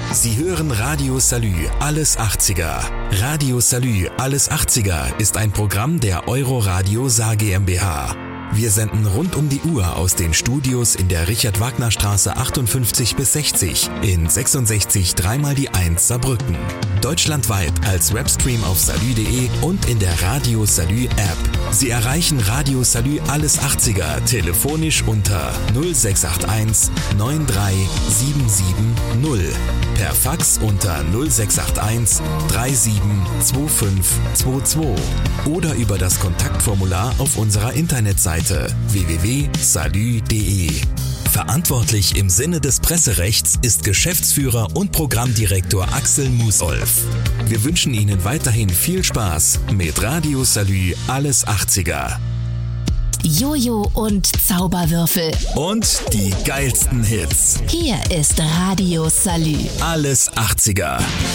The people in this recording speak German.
Sie hören Radio Salü, alles 80er. Radio Salü, alles 80er ist ein Programm der Euroradio Saar GmbH. Wir senden rund um die Uhr aus den Studios in der Richard-Wagner-Straße 58 bis 60 in 66 3x1 Saarbrücken. Deutschlandweit als Webstream auf salü.de und in der Radio Salü App. Sie erreichen Radio Salü alles 80er telefonisch unter 0681 93770, per Fax unter 0681 372522 oder über das Kontaktformular auf unserer Internetseite www.salü.de. Verantwortlich im Sinne des Presserechts ist Geschäftsführer und Programmdirektor Axel Musolf. Wir wünschen Ihnen weiterhin viel Spaß mit Radio Salü alles 80er. Jojo und Zauberwürfel. Und die geilsten Hits. Hier ist Radio Salü. Alles 80er.